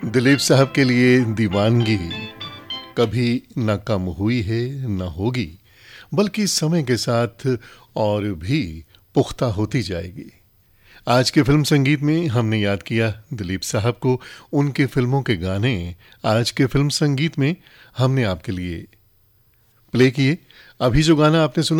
दिलीप साहब के लिए दीवानगी कभी न कम हुई है न होगी, बल्कि समय के साथ और भी पुख्ता होती जाएगी। आज के फिल्म संगीत में हमने याद किया दिलीप साहब को, उनके फिल्मों के गाने आज के फिल्म संगीत में हमने आपके लिए प्ले किए। अभी जो गाना आपने सुना